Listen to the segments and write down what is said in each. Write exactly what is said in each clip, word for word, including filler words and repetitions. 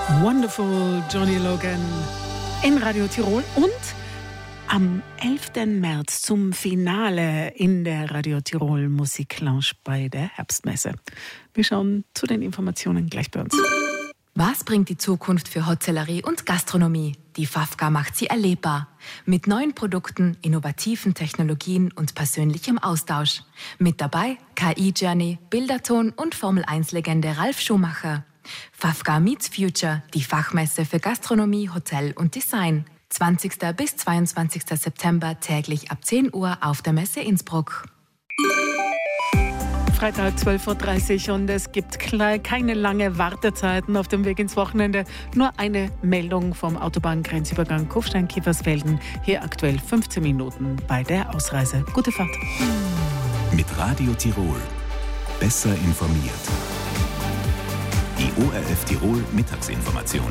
Wonderful Johnny Logan in Radio Tirol und am elften März zum Finale in der Radio Tirol Musiklounge bei der Herbstmesse. Wir schauen zu den Informationen gleich bei uns. Was bringt die Zukunft für Hotellerie und Gastronomie? Die Fafka macht sie erlebbar. Mit neuen Produkten, innovativen Technologien und persönlichem Austausch. Mit dabei K I-Journey, Bilderton und Formel eins Legende Ralf Schumacher. Fafka Meets Future, die Fachmesse für Gastronomie, Hotel und Design. zwanzigsten bis zweiundzwanzigsten September täglich ab zehn Uhr auf der Messe Innsbruck. Freitag zwölf Uhr dreißig und es gibt keine lange Wartezeiten auf dem Weg ins Wochenende. Nur eine Meldung vom Autobahngrenzübergang Kufstein-Kiefersfelden. Hier aktuell fünfzehn Minuten bei der Ausreise. Gute Fahrt. Mit Radio Tirol. Besser informiert. Die O R F Tirol Mittagsinformation.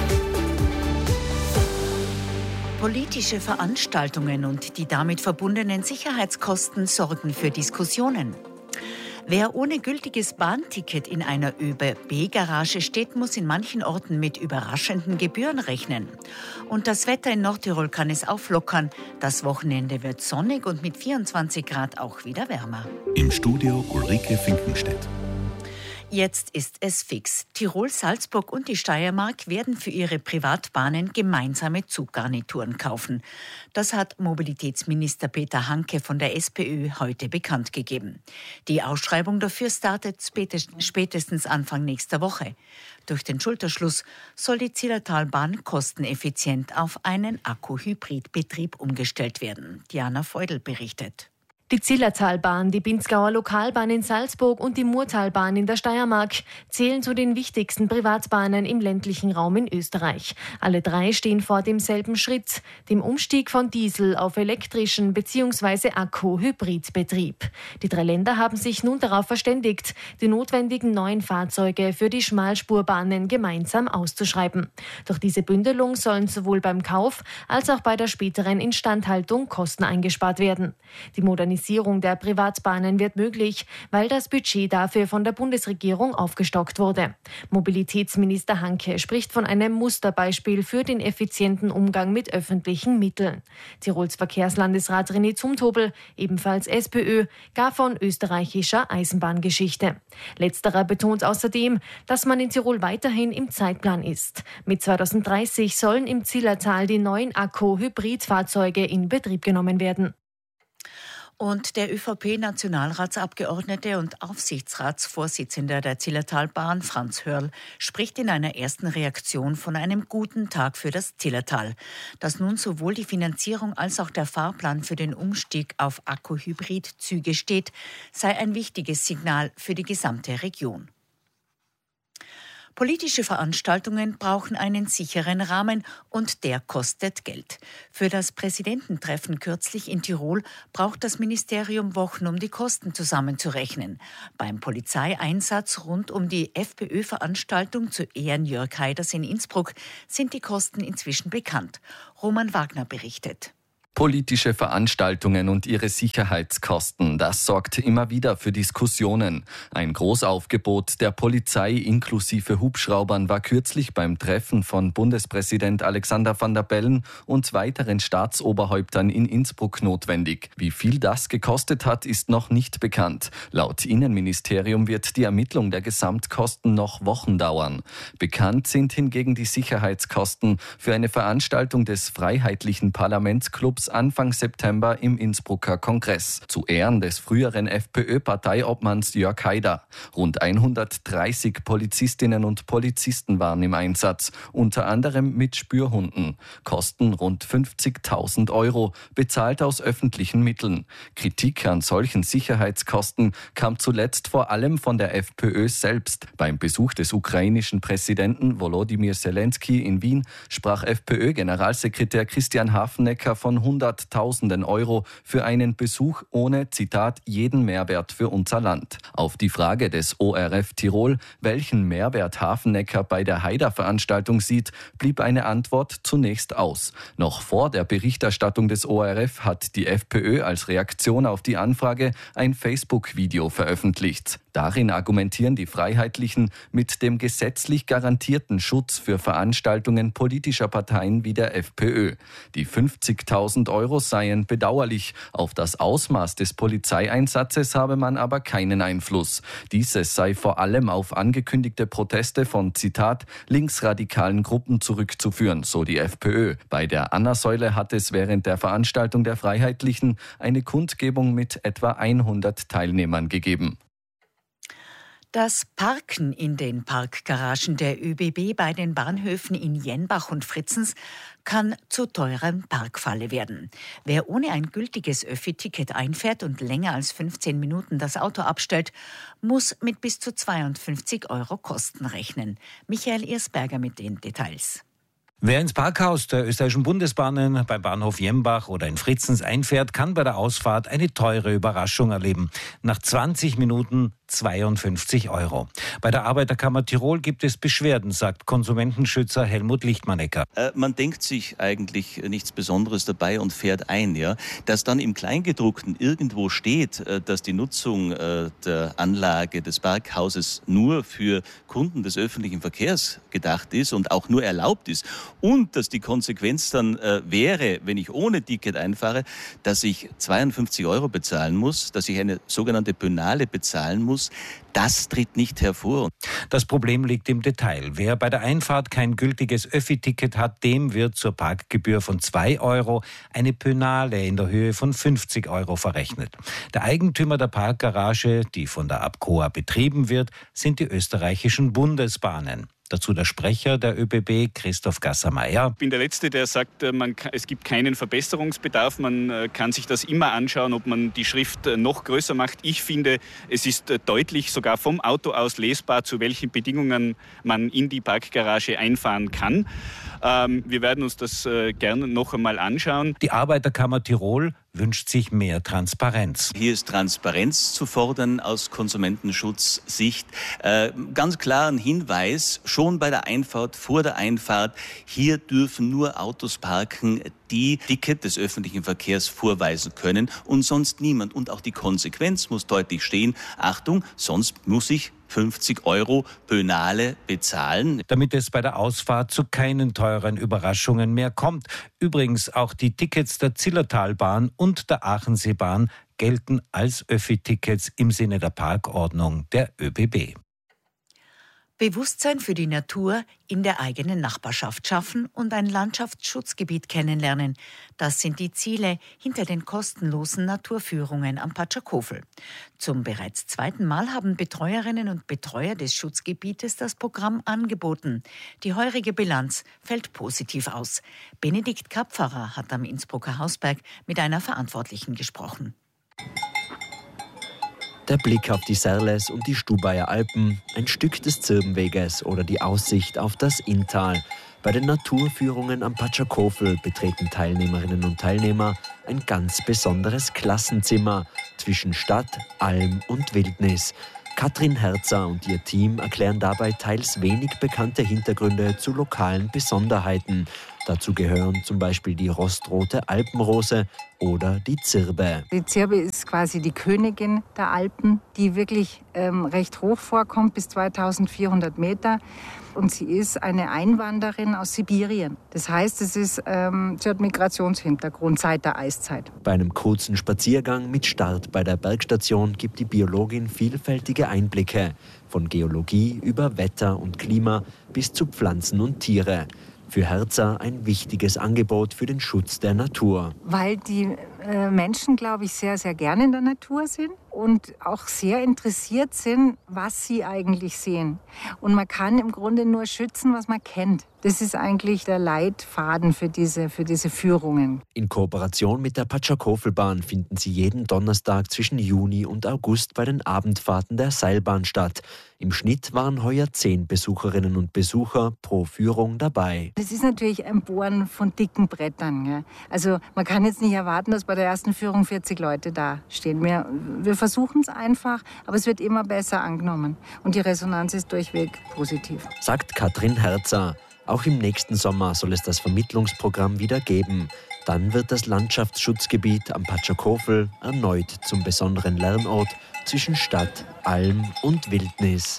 Politische Veranstaltungen und die damit verbundenen Sicherheitskosten sorgen für Diskussionen. Wer ohne gültiges Bahnticket in einer ÖBB-Garage steht, muss in manchen Orten mit überraschenden Gebühren rechnen. Und das Wetter in Nordtirol kann es auflockern. Das Wochenende wird sonnig und mit vierundzwanzig Grad auch wieder wärmer. Im Studio Ulrike Finkenstedt. Jetzt ist es fix. Tirol, Salzburg und die Steiermark werden für ihre Privatbahnen gemeinsame Zuggarnituren kaufen. Das hat Mobilitätsminister Peter Hanke von der SPÖ heute bekannt gegeben. Die Ausschreibung dafür startet spätestens Anfang nächster Woche. Durch den Schulterschluss soll die Zillertalbahn kosteneffizient auf einen Akku-Hybrid-Betrieb umgestellt werden. Diana Feudel berichtet. Die Zillertalbahn, die Pinzgauer Lokalbahn in Salzburg und die Murtalbahn in der Steiermark zählen zu den wichtigsten Privatbahnen im ländlichen Raum in Österreich. Alle drei stehen vor demselben Schritt, dem Umstieg von Diesel auf elektrischen bzw. Akku-Hybridbetrieb. Die drei Länder haben sich nun darauf verständigt, die notwendigen neuen Fahrzeuge für die Schmalspurbahnen gemeinsam auszuschreiben. Durch diese Bündelung sollen sowohl beim Kauf als auch bei der späteren Instandhaltung Kosten eingespart werden. Die Modernisierung der Privatbahnen wird möglich, weil das Budget dafür von der Bundesregierung aufgestockt wurde. Mobilitätsminister Hanke spricht von einem Musterbeispiel für den effizienten Umgang mit öffentlichen Mitteln. Tirols Verkehrslandesrat René Zumtobel, ebenfalls SPÖ, gar von österreichischer Eisenbahngeschichte. Letzterer betont außerdem, dass man in Tirol weiterhin im Zeitplan ist. Mit zweitausenddreißig sollen im Zillertal die neuen Akku-Hybridfahrzeuge in Betrieb genommen werden. Und der ÖVP-Nationalratsabgeordnete und Aufsichtsratsvorsitzende der Zillertalbahn, Franz Hörl, spricht in einer ersten Reaktion von einem guten Tag für das Zillertal. Dass nun sowohl die Finanzierung als auch der Fahrplan für den Umstieg auf Akku-Hybrid-Züge steht, sei ein wichtiges Signal für die gesamte Region. Politische Veranstaltungen brauchen einen sicheren Rahmen und der kostet Geld. Für das Präsidententreffen kürzlich in Tirol braucht das Ministerium Wochen, um die Kosten zusammenzurechnen. Beim Polizeieinsatz rund um die FPÖ-Veranstaltung zu Ehren Jörg Haiders in Innsbruck sind die Kosten inzwischen bekannt. Roman Wagner berichtet. Politische Veranstaltungen und ihre Sicherheitskosten, das sorgt immer wieder für Diskussionen. Ein Großaufgebot der Polizei inklusive Hubschraubern war kürzlich beim Treffen von Bundespräsident Alexander Van der Bellen und weiteren Staatsoberhäuptern in Innsbruck notwendig. Wie viel das gekostet hat, ist noch nicht bekannt. Laut Innenministerium wird die Ermittlung der Gesamtkosten noch Wochen dauern. Bekannt sind hingegen die Sicherheitskosten für eine Veranstaltung des Freiheitlichen Parlamentsclubs Anfang September im Innsbrucker Kongress. Zu Ehren des früheren FPÖ-Parteiobmanns Jörg Haider. Rund hundertdreißig Polizistinnen und Polizisten waren im Einsatz, unter anderem mit Spürhunden. Kosten rund fünfzigtausend Euro, bezahlt aus öffentlichen Mitteln. Kritik an solchen Sicherheitskosten kam zuletzt vor allem von der FPÖ selbst. Beim Besuch des ukrainischen Präsidenten Volodymyr Zelensky in Wien sprach FPÖ-Generalsekretär Christian Hafenecker von Hunderttausenden Euro für einen Besuch ohne, Zitat, jeden Mehrwert für unser Land. Auf die Frage des O R F Tirol, welchen Mehrwert Hafenecker bei der Haider-Veranstaltung sieht, blieb eine Antwort zunächst aus. Noch vor der Berichterstattung des O R F hat die FPÖ als Reaktion auf die Anfrage ein Facebook-Video veröffentlicht. Darin argumentieren die Freiheitlichen mit dem gesetzlich garantierten Schutz für Veranstaltungen politischer Parteien wie der FPÖ. Die fünfzigtausend Euro seien bedauerlich. Auf das Ausmaß des Polizeieinsatzes habe man aber keinen Einfluss. Dieses sei vor allem auf angekündigte Proteste von, Zitat, linksradikalen Gruppen zurückzuführen, so die FPÖ. Bei der Anna-Säule hat es während der Veranstaltung der Freiheitlichen eine Kundgebung mit etwa hundert Teilnehmern gegeben. Das Parken in den Parkgaragen der ÖBB bei den Bahnhöfen in Jenbach und Fritzens kann zu teuren Parkfalle werden. Wer ohne ein gültiges Öffi-Ticket einfährt und länger als fünfzehn Minuten das Auto abstellt, muss mit bis zu zweiundfünfzig Euro Kosten rechnen. Michael Irsberger mit den Details. Wer ins Parkhaus der österreichischen Bundesbahnen beim Bahnhof Jenbach oder in Fritzens einfährt, kann bei der Ausfahrt eine teure Überraschung erleben. Nach zwanzig Minuten zweiundfünfzig Euro. Bei der Arbeiterkammer Tirol gibt es Beschwerden, sagt Konsumentenschützer Helmut Lichtmannecker. Äh, man denkt sich eigentlich nichts Besonderes dabei und fährt ein. Ja? Dass dann im Kleingedruckten irgendwo steht, äh, dass die Nutzung äh, der Anlage des Parkhauses nur für Kunden des öffentlichen Verkehrs gedacht ist und auch nur erlaubt ist und dass die Konsequenz dann äh, wäre, wenn ich ohne Ticket einfahre, dass ich zweiundfünfzig Euro bezahlen muss, dass ich eine sogenannte Pönale bezahlen muss, das tritt nicht hervor. Das Problem liegt im Detail. Wer bei der Einfahrt kein gültiges Öffi-Ticket hat, dem wird zur Parkgebühr von zwei Euro eine Pönale in der Höhe von fünfzig Euro verrechnet. Der Eigentümer der Parkgarage, die von der Abcoa betrieben wird, sind die österreichischen Bundesbahnen. Dazu der Sprecher der ÖBB, Christoph Gasser-Meyer. Ich bin der Letzte, der sagt, man, es gibt keinen Verbesserungsbedarf. Man kann sich das immer anschauen, ob man die Schrift noch größer macht. Ich finde, es ist deutlich sogar vom Auto aus lesbar, zu welchen Bedingungen man in die Parkgarage einfahren kann. Ähm, wir werden uns das äh, gerne noch einmal anschauen. Die Arbeiterkammer Tirol wünscht sich mehr Transparenz. Hier ist Transparenz zu fordern aus Konsumentenschutzsicht. Äh, ganz klar ein Hinweis, schon bei der Einfahrt, vor der Einfahrt, hier dürfen nur Autos parken, die Ticket des öffentlichen Verkehrs vorweisen können und sonst niemand. Und auch die Konsequenz muss deutlich stehen. Achtung, sonst muss ich fünfzig Euro Pönale bezahlen. Damit es bei der Ausfahrt zu keinen teuren Überraschungen mehr kommt. Übrigens auch die Tickets der Zillertalbahn und der Aachenseebahn gelten als Öffi-Tickets im Sinne der Parkordnung der ÖBB. Bewusstsein für die Natur in der eigenen Nachbarschaft schaffen und ein Landschaftsschutzgebiet kennenlernen. Das sind die Ziele hinter den kostenlosen Naturführungen am Patschakofel. Zum bereits zweiten Mal haben Betreuerinnen und Betreuer des Schutzgebietes das Programm angeboten. Die heurige Bilanz fällt positiv aus. Benedikt Kapferer hat am Innsbrucker Hausberg mit einer Verantwortlichen gesprochen. Der Blick auf die Serles und die Stubaier Alpen, ein Stück des Zirbenweges oder die Aussicht auf das Inntal. Bei den Naturführungen am Patschakofel betreten Teilnehmerinnen und Teilnehmer ein ganz besonderes Klassenzimmer zwischen Stadt, Alm und Wildnis. Katrin Herzer und ihr Team erklären dabei teils wenig bekannte Hintergründe zu lokalen Besonderheiten. Dazu gehören zum Beispiel die rostrote Alpenrose oder die Zirbe. Die Zirbe ist quasi die Königin der Alpen, die wirklich ähm, recht hoch vorkommt, bis zweitausendvierhundert Meter. Und sie ist eine Einwanderin aus Sibirien. Das heißt, es ist, ähm, sie hat Migrationshintergrund seit der Eiszeit. Bei einem kurzen Spaziergang mit Start bei der Bergstation gibt die Biologin vielfältige Einblicke. Von Geologie über Wetter und Klima bis zu Pflanzen und Tiere. Für Herzer ein wichtiges Angebot für den Schutz der Natur. Weil die äh, Menschen, glaube ich, sehr, sehr gerne in der Natur sind und auch sehr interessiert sind, was sie eigentlich sehen. Und man kann im Grunde nur schützen, was man kennt. Das ist eigentlich der Leitfaden für diese, für diese Führungen. In Kooperation mit der Patschakofelbahn finden Sie jeden Donnerstag zwischen Juni und August bei den Abendfahrten der Seilbahn statt. Im Schnitt waren heuer zehn Besucherinnen und Besucher pro Führung dabei. Das ist natürlich ein Bohren von dicken Brettern. Ja. Also man kann jetzt nicht erwarten, dass bei der ersten Führung vierzig Leute da stehen. Wir, wir versuchen es einfach, aber es wird immer besser angenommen. Und die Resonanz ist durchweg positiv. Sagt Katrin Herzer. Auch im nächsten Sommer soll es das Vermittlungsprogramm wieder geben. Dann wird das Landschaftsschutzgebiet am Patschakofel erneut zum besonderen Lernort zwischen Stadt, Alm und Wildnis.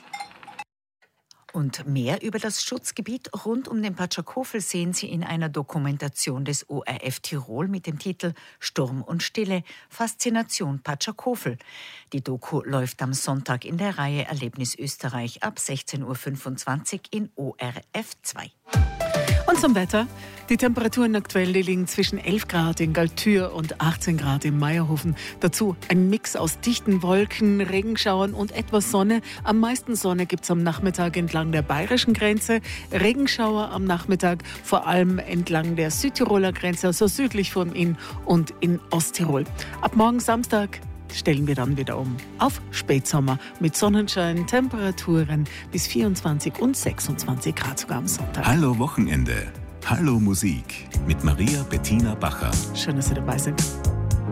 Und mehr über das Schutzgebiet rund um den Patschakofel sehen Sie in einer Dokumentation des O R F Tirol mit dem Titel Sturm und Stille – Faszination Patschakofel. Die Doku läuft am Sonntag in der Reihe Erlebnis Österreich ab sechzehn Uhr fünfundzwanzig in O R F zwei. Und zum Wetter. Die Temperaturen aktuell die liegen zwischen elf Grad in Galtür und achtzehn Grad in Meierhofen. Dazu ein Mix aus dichten Wolken, Regenschauern und etwas Sonne. Am meisten Sonne gibt es am Nachmittag entlang der bayerischen Grenze. Regenschauer am Nachmittag vor allem entlang der Südtiroler Grenze, also südlich von Inn und in Osttirol. Ab morgen Samstag stellen wir dann wieder um auf Spätsommer mit Sonnenschein, Temperaturen bis vierundzwanzig und sechsundzwanzig Grad sogar am Sonntag. Hallo Wochenende. Hallo Musik mit Maria Bettina Bacher. Schön, dass Sie dabei sind.